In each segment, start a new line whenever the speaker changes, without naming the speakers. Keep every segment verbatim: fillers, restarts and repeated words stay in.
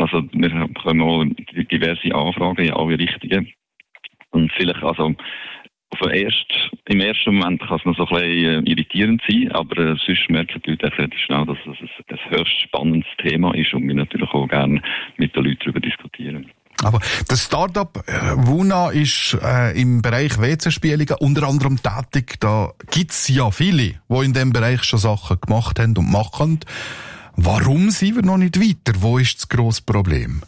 also wir bekommen auch diverse Anfragen in alle Richtungen. Und vielleicht, also auf den ersten, im ersten Moment kann es noch so ein bisschen irritierend sein, aber äh, sonst merken die Leute relativ schnell, dass es ein, ein höchst spannendes Thema ist und wir natürlich auch gerne mit den Leuten darüber diskutieren.
Aber das Start-up äh, Wuna ist äh, im Bereich W C-Spülungen unter anderem tätig. Da gibt's ja viele, die in diesem Bereich schon Sachen gemacht haben und machen. Warum sind wir noch nicht weiter? Wo ist das grosse Problem?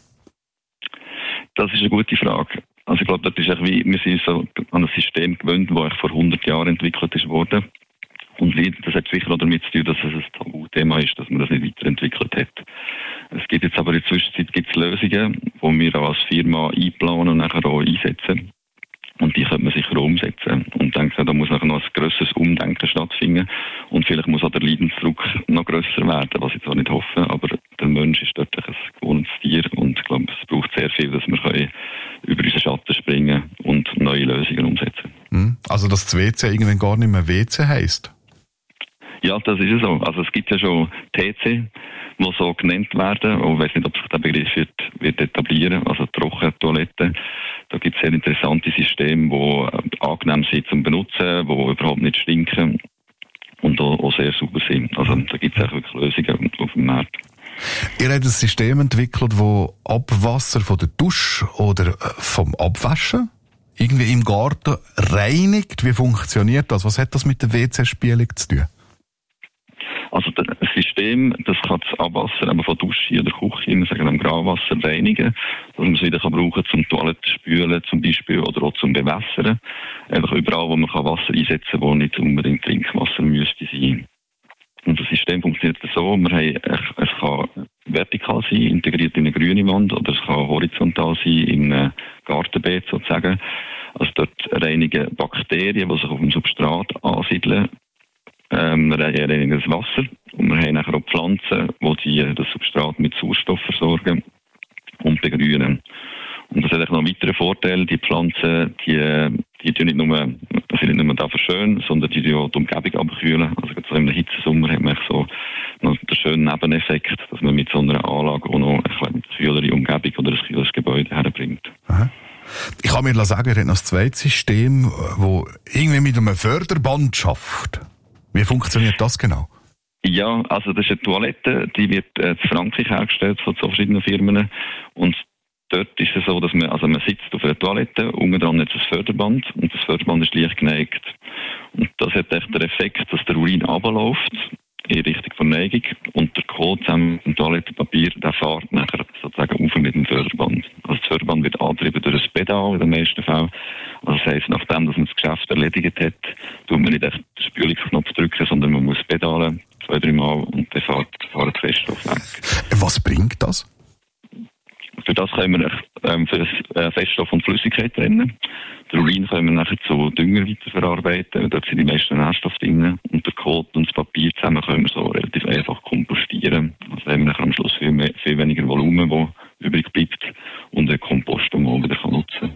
Das ist eine gute Frage. Also ich glaube, das ist auch wie, wir sind so an ein System gewöhnt, das vor hundert Jahren entwickelt ist worden. Und das hat sicher auch damit zu tun, dass es ein Tabuthema ist, dass man das nicht weiterentwickelt hat. Es gibt jetzt aber in der Zwischenzeit gibt's Lösungen, die wir als Firma einplanen und nachher auch einsetzen. Und die könnte man sicher auch umsetzen. Und ich denke, da muss nachher noch ein grösseres Umdenken stattfinden. Und vielleicht muss auch der Leidensdruck noch grösser werden, was ich jetzt auch nicht hoffe. Aber der Mensch ist dort ein gewohntes Tier. Und ich glaube, es braucht sehr viel, dass wir können über unseren Schatten springen und neue Lösungen umsetzen.
Also, dass das W C irgendwann gar nicht mehr W C heisst?
Ja, das ist es so. Also, es gibt ja schon T C, die so genannt werden. Ich weiß nicht, ob sich der Begriff wird, wird etablieren. Also, Trockentoiletten. Da gibt es sehr interessante Systeme, die angenehm sind zum Benutzen, die überhaupt nicht stinken und auch, auch sehr sauber sind. Also, da gibt es auch wirklich Lösungen auf dem Markt.
Ihr habt ein System entwickelt, das Abwasser von der Dusche oder vom Abwaschen irgendwie im Garten reinigt. Wie funktioniert das? Was hat das mit der W C-Spülung zu tun?
Also das System, das kann das Abwasser eben von Dusche oder Küche, wir sagen am Grauwasser, reinigen, dass man es wieder kann brauchen zum Toilette spülen zum Beispiel oder auch zum Bewässern. Einfach überall, wo man kann Wasser einsetzen kann, wo nicht unbedingt Trinkwasser müsste sein. Und das System funktioniert so, wir haben, es kann vertikal sein, integriert in eine grüne Wand, oder es kann horizontal sein, in einem Gartenbeet sozusagen. Also dort reinigen Bakterien, die sich auf dem Substrat ansiedeln, ähm, wir reinigen das Wasser und wir haben nachher auch Pflanzen, die, die das Substrat mit Sauerstoff versorgen und begrünen. Und das hat auch noch einen weiteren Vorteil, die Pflanzen, die, die tun nicht nur, sind nicht nur da verschönen, sondern die tun auch die Umgebung abkühlen. Also so im Hitzesommer hat man so noch den schönen Nebeneffekt, dass man mit so einer Anlage auch noch eine kühlere Umgebung oder ein kühleres Gebäude herbringt.
Aha. Ich kann mir sagen, ihr habt noch ein zweites System, das irgendwie mit einem Förderband schafft. Wie funktioniert das genau?
Ja, also das ist eine Toilette, die wird äh, in Frankreich hergestellt von so verschiedenen Firmen. Und dort ist es so, dass man, also man sitzt auf einer Toilette, unten dran ist das Förderband und das Förderband ist leicht geneigt. Und das hat echt den Effekt, dass der Urin runterläuft in Richtung Verneigung und der Kot zusammen mit dem Toilettenpapier, der fährt nachher sozusagen auf mit dem Förderband. Also das Förderband wird angetrieben durch ein Pedal in den meisten Fällen. Also das heisst, nachdem dass man das Geschäft erledigt hat, tut man nicht echt den Spülungsknopf drücken, sondern man muss pedalen, zwei, drei Mal, und dann fährt, fährt der Feststoff weg.
Was bringt das?
Für das können wir ähm, für das Feststoff und Flüssigkeit trennen. Den Urin können wir nachher zu Dünger weiterverarbeiten. Dort sind die meisten Nährstoffe drin. Und der Kot und das Papier zusammen können wir so relativ einfach kompostieren. Also haben wir nachher am Schluss viel, mehr, viel weniger Volumen, das übrig bleibt, und einen Kompost, den man wieder nutzen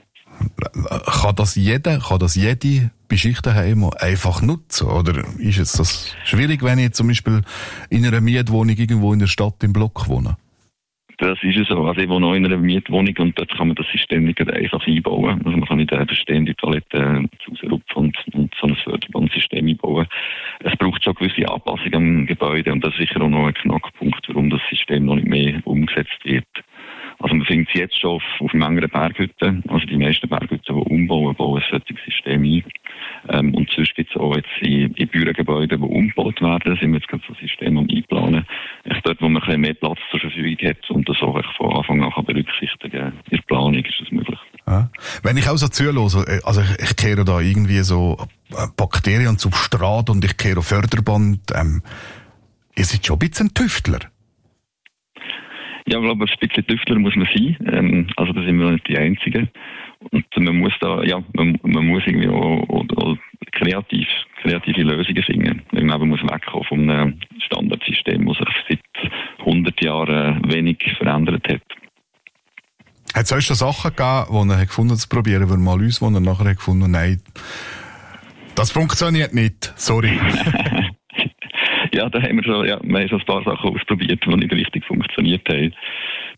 kann.
Kann das jeder, kann das jede bei sich daheim einfach nutzen? Oder ist jetzt das schwierig, wenn ich zum Beispiel in einer Mietwohnung irgendwo in der Stadt im Block wohne?
Das ist es so. Also ich wohne noch in einer Mietwohnung und dort kann man das System nicht einfach einbauen. Also man kann nicht eine bestehende Toilette rausrupfen und, und so ein Förderbandsystem einbauen. Es braucht schon gewisse Anpassungen am Gebäude und das ist sicher auch noch ein Knackpunkt, warum das System noch nicht mehr umgesetzt wird. Also man findet es jetzt schon auf, auf manchen Berghütten, also die meisten Berghütten, die umbauen, bauen ein solches System ein. Ähm, und sonst gibt es auch jetzt in, in Bürogebäuden, die umgebaut werden, sind wir jetzt gerade so ein System am Einplanen. Echt dort, wo man ein bisschen mehr Platz zur Verfügung hat und das auch von Anfang an berücksichtigen. In der Planung ist das möglich.
Ja. Wenn ich auch so zuhöre, also ich, ich kehre da irgendwie so Bakterien und Substrat und ich kehre Förderband, ähm, ihr seid schon ein bisschen ein Tüftler.
Ja, ich glaube, ein bisschen Tüftler muss man sein. Ähm, also da sind wir nicht die Einzigen. Und man muss da, ja, man, man muss irgendwie auch, auch, auch kreativ, kreative Lösungen finden. Man eben muss wegkommen von einem Standardsystem, das sich seit hundert Jahren wenig verändert hat.
Hat es euch schon Sachen gegeben, die er gefunden hat, zu probieren, weil mal uns, wo er nachher hat gefunden, nein, das funktioniert nicht, sorry.
Ja, da haben wir schon, ja, wir haben schon ein paar Sachen ausprobiert, die nicht richtig funktioniert haben.